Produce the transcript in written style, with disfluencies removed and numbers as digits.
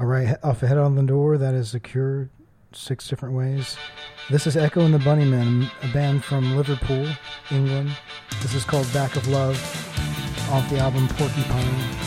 All right, off Ahead on the Door, that is The Cure, 6 different ways. This is Echo and the Bunnymen, a band from Liverpool, England. This is called Back of Love, off the album Porcupine.